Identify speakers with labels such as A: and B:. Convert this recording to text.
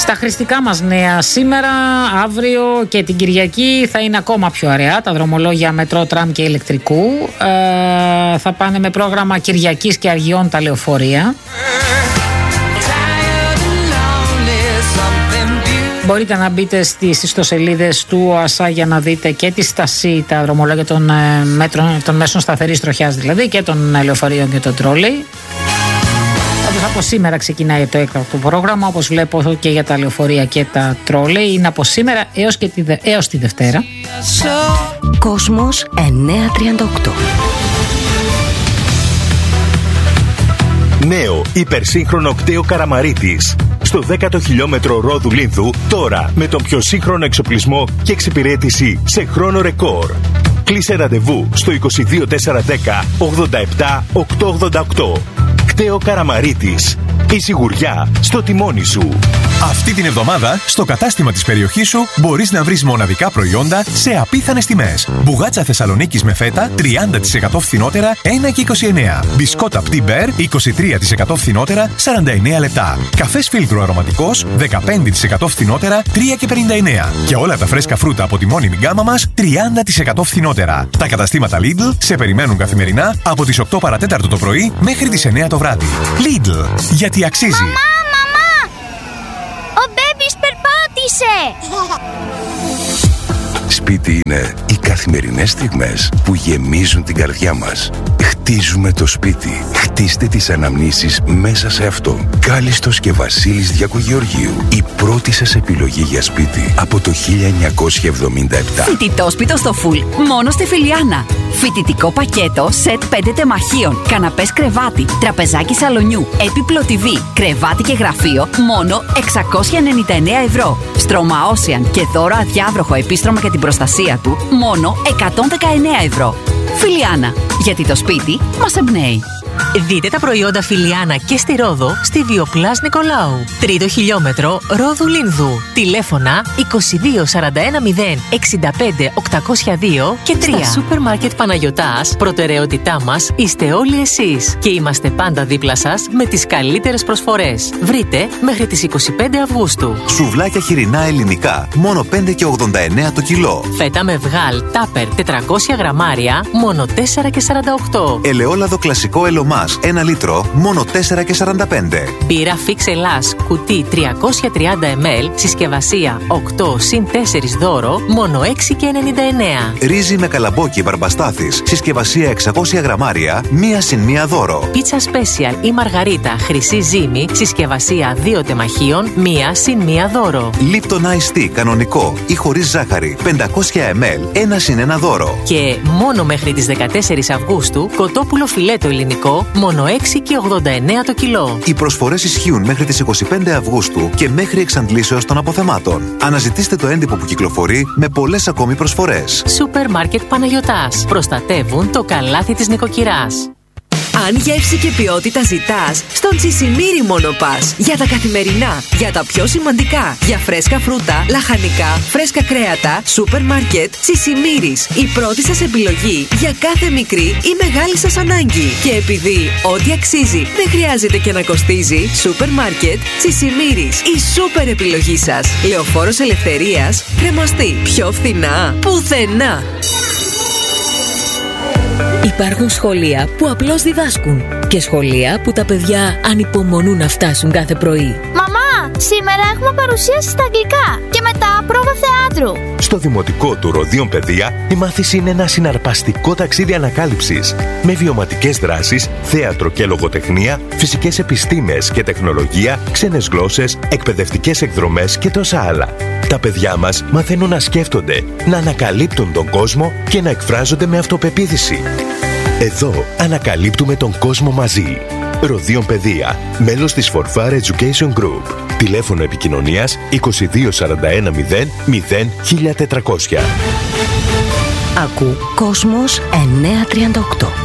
A: Στα χρηστικά μας νέα σήμερα, αύριο και την Κυριακή θα είναι ακόμα πιο αραιά τα δρομολόγια μετρό, τραμ και ηλεκτρικού. Θα πάνε με πρόγραμμα Κυριακής και Αργιών τα λεωφορεία. Μπορείτε να μπείτε στις ιστοσελίδες του ΟΑΣΑ για να δείτε και τη στασή, τα δρομολόγια των μέσων σταθερής τροχιάς δηλαδή, και των λεωφορείων και των τρόλεϊ. Από σήμερα ξεκινάει το έκτακτο πρόγραμμα, όπως βλέπω και για τα λεωφορεία και τα τρόλεϊ. Είναι από σήμερα έως τη Δευτέρα.
B: Κόσμος 938.
C: Νέο υπερσύγχρονο κτέο Καραμαρίτης. Στο 10ο χιλιόμετρο Ρόδου Λίνθου, τώρα με τον πιο σύγχρονο εξοπλισμό και εξυπηρέτηση σε χρόνο ρεκόρ. Κλείσε ραντεβού στο 22410 87 888. Κτέο Καραμαρίτης. Η σιγουριά στο τιμόνι σου.
D: Αυτή την εβδομάδα, στο κατάστημα της περιοχής σου, μπορείς να βρεις μοναδικά προϊόντα σε απίθανες τιμές. Μπουγάτσα Θεσσαλονίκης με φέτα, 30% φθηνότερα, 1,29. Μπισκότα Πτιμπέρ, 23% φθηνότερα, 49 λεπτά. Καφές φίλτρο αρωματικός, 15% φθηνότερα, 3,59. Και όλα τα φρέσκα φρούτα από τη μόνιμη γκάμα μας, 30% φθηνότερα. Τα καταστήματα Lidl σε περιμένουν καθημερινά από τις 8 παρατέταρτο το πρωί μέχρι τις 9 το βράδυ. Lidl, γιατί αξίζει.
E: Μαμά! Ο μπέμπις περπάτησε!
F: Σπίτι είναι οι καθημερινές στιγμές που γεμίζουν την καρδιά μας. Χτίζουμε το σπίτι. Χτίστε τις αναμνήσεις μέσα σε αυτό. Κάλιστος και Βασίλης Διακογεωργίου. Η πρώτη σας επιλογή για σπίτι από το 1977.
B: Φοιτητόσπιτο στο φουλ, μόνο στη Φιλιάνα. Φοιτητικό πακέτο, σετ 5 τεμαχίων, καναπές κρεβάτι, τραπεζάκι σαλονιού, έπιπλο TV, κρεβάτι και γραφείο, μόνο 699 ευρώ. Στρώμα Ocean και δώρο αδιάβροχο επίστρωμα για την προστασία του, μόνο 119 ευρώ. Φιλιάνα, γιατί το σπίτι μας εμπνέει.
G: Δείτε τα προϊόντα Φιλιάνα και στη Ρόδο στη Βιοπλάς Νικολάου. 3ο χιλιόμετρο Ρόδου Λίνδου. Τηλέφωνα 22 41 0 65 802 και 3. Στα σούπερ μάρκετ Παναγιωτάς, προτεραιότητά μας είστε όλοι εσείς. Και είμαστε πάντα δίπλα σας με τις καλύτερες προσφορές. Βρείτε μέχρι τις 25 Αυγούστου.
H: Σουβλάκια χοιρινά ελληνικά, μόνο 5,89 το κιλό.
G: Φέτα με βγάλ τάπερ 400 γραμμάρια, μόνο 4,48.
H: Ελαιόλαδο κλασικό Ελωμάς 1 λίτρο, μόνο 4,45.
G: Μπύρα Fix Ελλάς κουτί 330 ml, συσκευασία 8 συν 4 δώρο, μόνο 6,99.
H: Ρύζι με καλαμπόκι Μπαρμπαστάθης, συσκευασία 600 γραμμάρια, 1 συν 1 δώρο.
G: Πίτσα Special ή Μαργαρίτα χρυσή ζύμη, συσκευασία 2 τεμαχίων, 1 συν 1 δώρο.
H: Lipton Ice Tea κανονικό ή χωρίς ζάχαρη 500 ml, 1 συν 1 δώρο.
G: Και μόνο μέχρι τις 14 Αυγούστου, κοτόπουλο φιλέτο ελληνικό, μόνο 6,89 το κιλό.
H: Οι προσφορές ισχύουν μέχρι τις 25 Αυγούστου και μέχρι εξαντλήσεως των αποθεμάτων. Αναζητήστε το έντυπο που κυκλοφορεί με πολλές ακόμη προσφορές.
G: Σούπερ μάρκετ Παναγιωτάς. Προστατεύουν το καλάθι της νοικοκυράς.
B: Αν γεύση και ποιότητα ζητάς, στον Τσισιμίρι μόνο πας. Για τα καθημερινά, για τα πιο σημαντικά, για φρέσκα φρούτα, λαχανικά, φρέσκα κρέατα, σούπερ μάρκετ, Τσισιμίρις. Η πρώτη σας επιλογή για κάθε μικρή ή μεγάλη σας ανάγκη. Και επειδή ό,τι αξίζει δεν χρειάζεται και να κοστίζει, σούπερ μάρκετ, Τσισιμίρις. Η σούπερ επιλογή σας. Λεωφόρος Ελευθερίας, Κρεμαστή. Πιο φθηνά, πουθενά. Υπάρχουν σχολεία που απλώς διδάσκουν και σχολεία που τα παιδιά ανυπομονούν να φτάσουν κάθε πρωί.
E: Μαμά, σήμερα έχουμε παρουσίαση στα αγγλικά και μετά πρόβα θεάτρου.
C: Στο Δημοτικό του Ροδίων Παιδεία, η μάθηση είναι ένα συναρπαστικό ταξίδι ανακάλυψης με βιωματικές δράσεις, θέατρο και λογοτεχνία, φυσικές επιστήμες και τεχνολογία, ξένες γλώσσες, εκπαιδευτικές εκδρομές και τόσα άλλα. Τα παιδιά μας μαθαίνουν να σκέφτονται, να ανακαλύπτουν τον κόσμο και να εκφράζονται με αυτοπεποίθηση. Εδώ ανακαλύπτουμε τον κόσμο μαζί. Ροδίων Παιδεία, μέλος της Forfar Education Group. Τηλέφωνο επικοινωνίας 22 41 0 0 1400.
B: Ακού Κόσμος 938.